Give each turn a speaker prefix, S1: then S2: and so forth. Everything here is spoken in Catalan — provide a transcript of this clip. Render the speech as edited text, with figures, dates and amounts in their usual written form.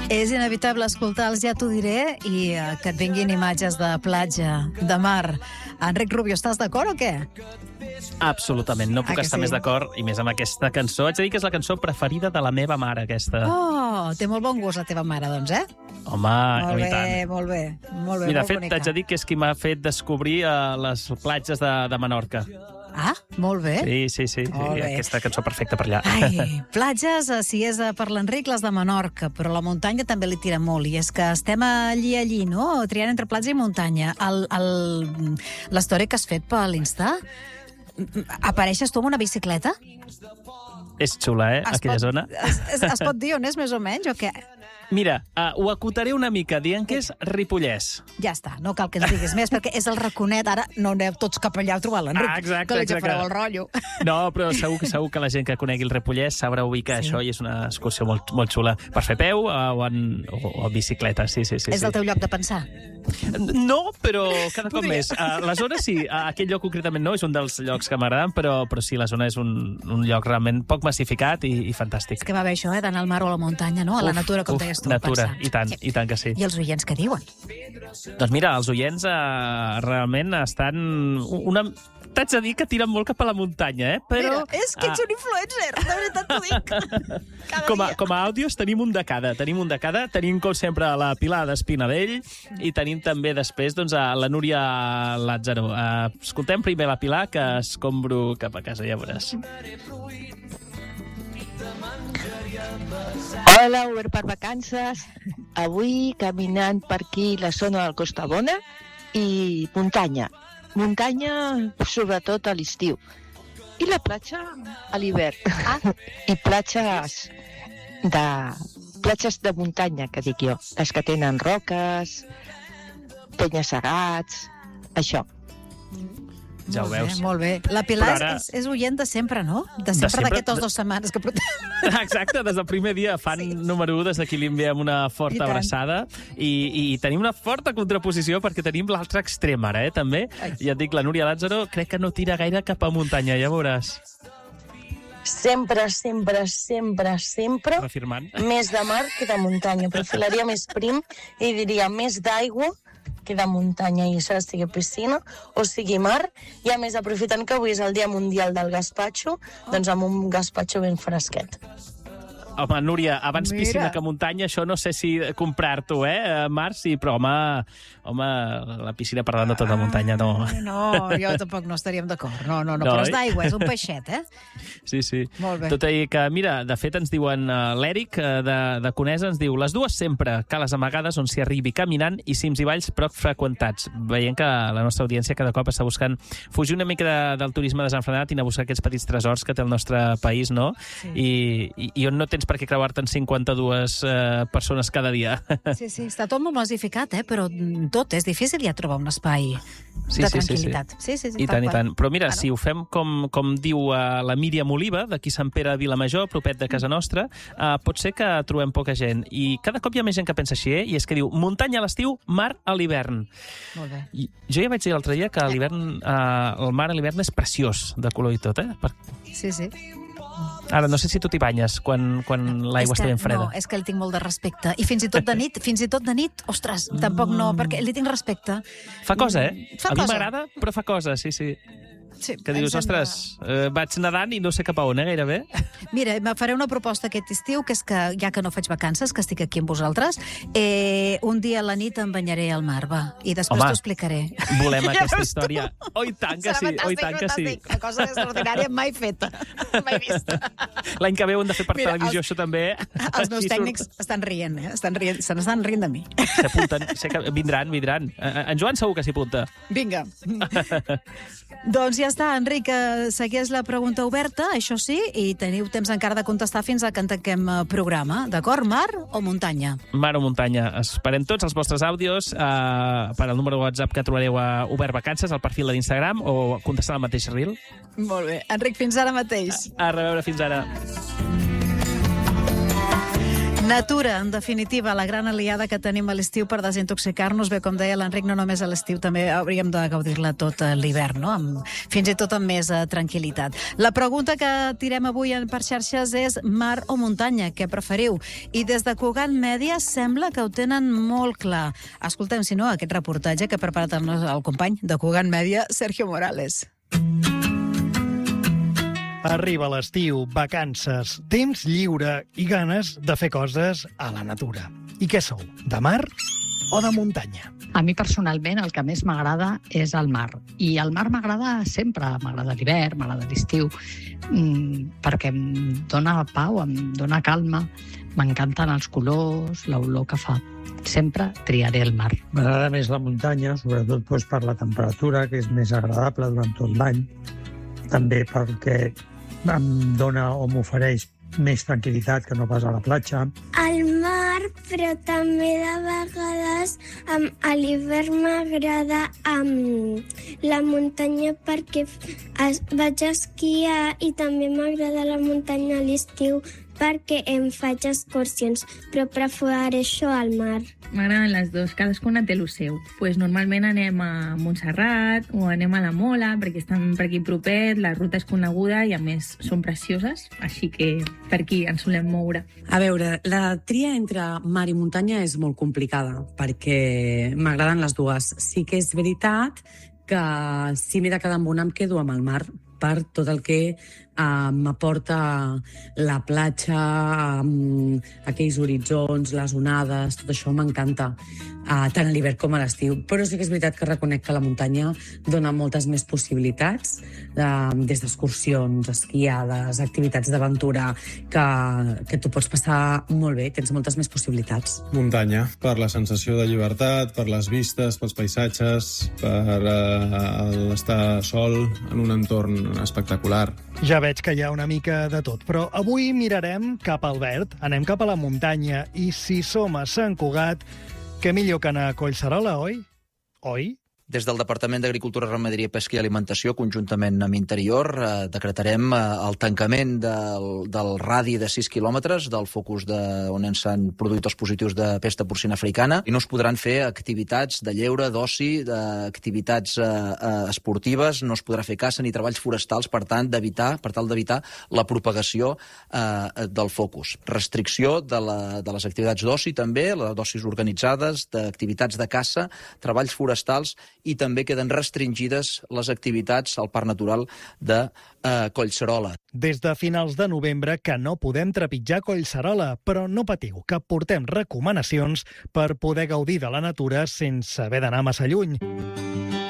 S1: És inevitable escoltar els Ja t'ho diré i que et vinguin imatges de platja, de mar. Enric Rubio, estàs d'acord o què?
S2: Absolutament, no puc estar més d'acord, i més amb aquesta cançó. Haig de dir que és la cançó preferida de la meva mare, aquesta.
S1: Oh, té molt bon gust la teva mare, doncs, eh?
S2: Home, i tant.
S1: Molt bé, molt bé.
S2: I de
S1: molt
S2: fet,
S1: bonica.
S2: t'haig de dir que és qui m'ha fet descobrir les platges de Menorca.
S1: Ah, molt bé.
S2: Sí.
S1: Molt bé.
S2: Aquesta cançó perfecta per allà.
S1: Ai, platges, si és per l'Enric, les de Menorca, però la muntanya també li tira molt, i és que estem allí, no?, triant entre platja i muntanya. L'història que has fet per l'Insta, apareixes tu amb una bicicleta?
S2: És xula, aquella zona.
S1: Es pot dir on és, més o menys, o què?
S2: Mira, ho acotaré una mica dient que és Ripollès.
S1: Ja està, no cal que ens diguis més, perquè és el raconet, ara no aneu tots cap allà a trobar l'Enric,
S2: exacte,
S1: que li fareu el rotllo.
S2: No, però segur que la gent que conegui el Ripollès sabrà ubicar això, i és una excursió molt xula per fer peu o en bicicleta, sí.
S1: És el teu lloc de pensar?
S2: No, però cada cop més. La zona sí, aquell lloc concretament no, és un dels llocs que m'agraden, però sí, la zona és un lloc realment poc massificat i fantàstic.
S1: És que va bé això, d'anar al mar o a la muntanya, no? A la natura, com deies tu.
S2: Natura, i tant que sí.
S1: I els oients què diuen?
S2: Doncs mira, els oients realment estan... T'haig de dir que tiren molt cap a la muntanya, però...
S1: Mira, és que ets un influencer, de veritat t'ho dic.
S2: Com a àudios tenim un de cada. Tenim, com sempre, la Pilar d'Espinadell i tenim també després a la Núria Lázaro. Escoltem primer la Pilar, que escombro cap a casa, ja veuràs.
S3: Hola, Uber per vacances. Avui caminant per aquí la zona del Costa Bona i muntanya. Muntanya, sobretot a l'estiu. I la platja a l'hivern. I platges de muntanya, que dic jo. Les que tenen roques, penya-segats, això.
S2: Ja ho veus.
S1: Molt bé. La Pilar és oient de sempre, no? De sempre d'aquestes 2 setmanes que portem.
S2: Exacte, des del primer dia, fan número 1, des d'aquí li enviem una forta abraçada i tenim una forta contraposició perquè tenim l'altre extrem ara, també. Ja et dic, la Núria Lázaro crec que no tira gaire cap a muntanya, ja veuràs.
S4: Sempre
S2: Afirmant.
S4: més de mar que de muntanya. Preferiria més prim i diria més d'aigua que de muntanya, i això sigui piscina o sigui mar, i a més aprofitant que avui és el Dia Mundial del Gaspatxo, doncs amb un gaspatxo ben fresquet.
S2: Home, Núria, abans piscina que muntanya, això no sé si comprar-t'ho, Marc? Sí, però, home, la piscina per davant de tota muntanya, no.
S1: No, jo tampoc no estaríem d'acord. No, però és d'aigua, és un peixet,
S2: Sí.
S1: Molt bé.
S2: Tot i que, mira, de fet ens diuen l'Èric de Conesa, ens diu les dues sempre, cales amagades on s'hi arribi caminant i cims i valls poc freqüentats. Veient que la nostra audiència cada cop està buscant fugir una mica del turisme desenfrenat i anar a buscar aquests petits tresors que té el nostre país, no? I on no tens per què creuar-te en 52 persones cada dia.
S1: Sí, està tot molt massificat, però tot és difícil ja trobar un espai de tranquil·litat. Sí.
S2: I tant. Però mira, si ho fem com diu la Míriam Oliva, d'aquí Sant Pere de Vilamajor, propet de casa nostra, pot ser que trobem poca gent. I cada cop hi ha més gent que pensa així, i és que diu muntanya a l'estiu, mar a l'hivern.
S1: Molt bé.
S2: Jo ja vaig dir l'altre dia que el mar a l'hivern és preciós, de color i tot,
S1: Sí.
S2: Ara, no sé si tu t'hi banyes quan l'aigua està ben freda.
S1: No, és que li tinc molt de respecte. I fins i tot de nit, ostres, tampoc no, perquè li tinc respecte.
S2: Fa cosa,
S1: Fa
S2: a mi
S1: cosa.
S2: m'agrada, però fa cosa, sí.
S1: Sí,
S2: que dius, ostres, vaig nedant i no sé cap a on, gairebé.
S1: Mira, me faré una proposta aquest estiu, que és que, ja que no faig vacances, que estic aquí amb vosaltres, un dia a la nit em banyaré al mar, va, i després t'ho explicaré.
S2: Volem aquesta història. Oh, i tant que sí,
S1: Fantàstic. Una cosa extraordinària mai feta, mai vista.
S2: L'any que ve ho hem de fer per televisió, això també.
S1: Els meus tècnics estan rient, se n'estan rient de mi.
S2: S'apunten, vindran. En Joan segur que s'hi apunta.
S1: Vinga. Doncs ja està, Enric, segueix la pregunta oberta, això sí, i teniu temps encara de contestar fins a que en tanquem programa, d'acord? Mar o muntanya?
S2: Mar o muntanya. Esperem tots els vostres àudios per al número de WhatsApp que trobareu a Obert Vacances, al perfil de l'Instagram, o contestar al mateix reel.
S1: Molt bé. Enric, fins ara mateix.
S2: A reveure, fins ara.
S1: Natura, en definitiva, la gran aliada que tenim a l'estiu per desintoxicar-nos. Bé, com deia l'Enric, no només a l'estiu, també hauríem de gaudir-la tot l'hivern, no? Fins i tot amb més tranquil·litat. La pregunta que tirem avui per xarxes és mar o muntanya, què preferiu? I des de Cugat Mèdia sembla que ho tenen molt clar. Escoltem, si no, aquest reportatge que ha preparat el company de Cugat Mèdia, Sergio Morales.
S5: Arriba l'estiu, vacances, temps lliure i ganes de fer coses a la natura. I què sou, de mar o de muntanya?
S6: A mi personalment el que més m'agrada és el mar. I el mar m'agrada sempre, m'agrada l'hivern, m'agrada l'estiu, perquè em dóna pau, em dóna calma, m'encanten els colors, l'olor que fa. Sempre triaré el mar.
S7: M'agrada més la muntanya, sobretot per la temperatura, que és més agradable durant tot l'any. També perquè em dona o m'ofereix més tranquil·litat que no pas a la platja.
S8: Al mar, però també de vegades a l'hivern m'agrada la muntanya perquè vaig a esquiar i també m'agrada la muntanya a l'estiu perquè em faig excursions, però prefereixo al mar.
S9: M'agraden les dues, cadascuna té el seu. Normalment anem a Montserrat o anem a la Mola, perquè estan per aquí propet, la ruta és coneguda i a més són precioses, així que per aquí ens solem moure.
S10: A veure, la tria entre mar i muntanya és molt complicada, perquè m'agraden les dues. Sí que és veritat que si m'he de quedar amb una em quedo amb el mar, per tot el que m'aporta la platja, aquells horitzons, les onades, tot això m'encanta, tant a l'hivern com a l'estiu. Però sí que és veritat que reconec que la muntanya dona moltes més possibilitats, des d'excursions, esquiades, activitats d'aventura, que tu pots passar molt bé, tens moltes més possibilitats.
S11: Muntanya, per la sensació de llibertat, per les vistes, pels paisatges, per estar sol en un entorn espectacular.
S5: Ja veig que hi ha una mica de tot, però avui mirarem cap al verd, anem cap a la muntanya, i si som a Sant Cugat, què millor que anar a Collserola, oi? Oi?
S12: Des del Departament d'Agricultura, Ramaderia, Pesca i Alimentació, conjuntament amb Interior, decretarem el tancament del radi de 6 quilòmetres del focus on s'han produït els positius de pesta porcina africana, i no es podran fer activitats de lleure, d'oci, d'activitats esportives, no es podrà fer caça ni treballs forestals, per tal d'evitar la propagació del focus. Restricció de les activitats d'oci també, les d'ocis organitzades, d'activitats de caça, treballs forestals, i també queden restringides les activitats al Parc Natural de Collserola.
S5: Des de finals de novembre que no podem trepitjar Collserola, però no patiu, que portem recomanacions per poder gaudir de la natura sense haver d'anar massa lluny.